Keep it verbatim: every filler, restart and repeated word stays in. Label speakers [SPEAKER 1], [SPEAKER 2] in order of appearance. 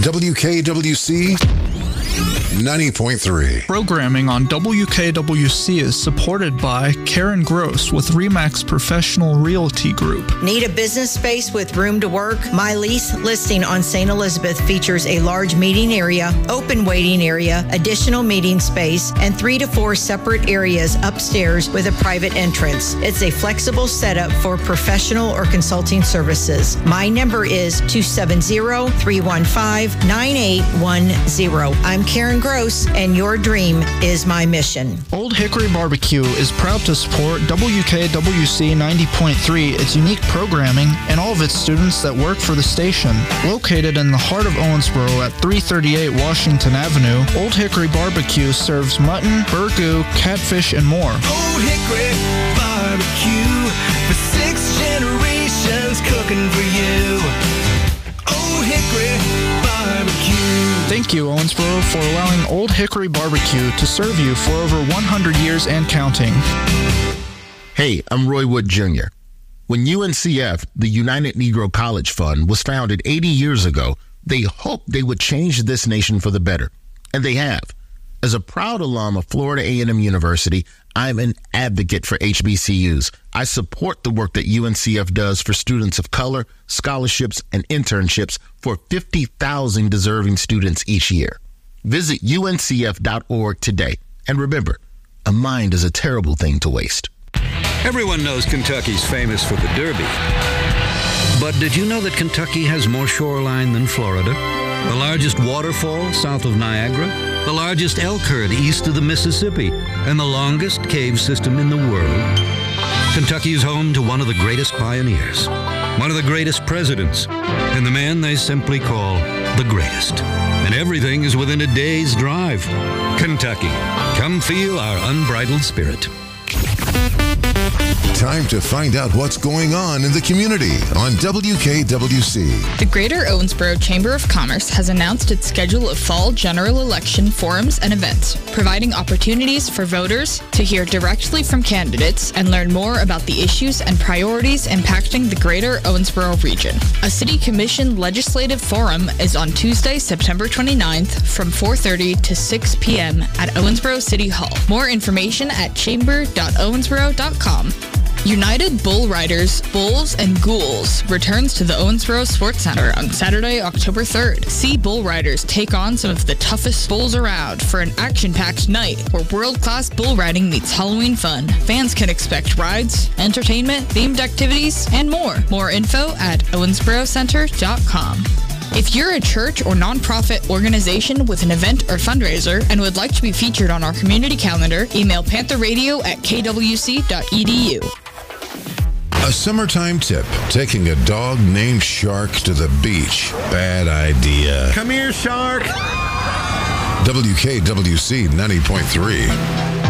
[SPEAKER 1] W K W C ninety point three.
[SPEAKER 2] Programming on W K W C is supported by Karen Gross with Remax Professional Realty Group.
[SPEAKER 3] Need a business space with room to work? My lease listing on Saint Elizabeth features a large meeting area, open waiting area, additional meeting space, and three to four separate areas upstairs with a private entrance. It's a flexible setup for professional or consulting services. My number is two seven zero, three one five, nine eight one zero. I'm Karen Gross, and your dream is my mission.
[SPEAKER 2] Old Hickory Barbecue is proud to support W K W C ninety point three, its unique programming, and all of its students that work for the station. Located in the heart of Owensboro at three thirty-eight Washington Avenue, Old Hickory Barbecue serves mutton, burgoo, catfish, and more.
[SPEAKER 4] Old Hickory Barbecue, for six generations cooking for you. Old Hickory Barbecue.
[SPEAKER 2] Thank you, Owensboro, for allowing Old Hickory Barbecue to serve you for over one hundred years and counting.
[SPEAKER 5] Hey, I'm Roy Wood Junior When U N C F, the United Negro College Fund, was founded eighty years ago, they hoped they would change this nation for the better. And they have. As a proud alum of Florida A and M University, I'm an advocate for H B C Us. I support the work that U N C F does for students of color, scholarships, and internships for fifty thousand deserving students each year. Visit U N C F dot org today. And remember, a mind is a terrible thing to waste.
[SPEAKER 6] Everyone knows Kentucky's famous for the Derby. But did you know that Kentucky has more shoreline than Florida? The largest waterfall south of Niagara, the largest elk herd east of the Mississippi, and the longest cave system in the world. Kentucky is home to one of the greatest pioneers, one of the greatest presidents, and the man they simply call the greatest. And everything is within a day's drive. Kentucky, come feel our unbridled spirit.
[SPEAKER 1] Time to find out what's going on in the community on W K W C.
[SPEAKER 7] The Greater Owensboro Chamber of Commerce has announced its schedule of fall general election forums and events, providing opportunities for voters to hear directly from candidates and learn more about the issues and priorities impacting the Greater Owensboro region. A City Commission Legislative Forum is on Tuesday, September twenty-ninth from four thirty to six p.m. at Owensboro City Hall. More information at chamber dot owensboro dot com. United Bull Riders, Bulls and Ghouls returns to the Owensboro Sports Center on Saturday, October third. See Bull Riders take on some of the toughest bulls around for an action-packed night where world-class bull riding meets Halloween fun. Fans can expect rides, entertainment, themed activities, and more. More info at owensboro center dot com. If you're a church or nonprofit organization with an event or fundraiser and would like to be featured on our community calendar, email panther radio at k w c dot e d u.
[SPEAKER 1] A summertime tip. Taking a dog named Shark to the beach. Bad idea.
[SPEAKER 4] Come here, Shark.
[SPEAKER 1] W K W C ninety point three.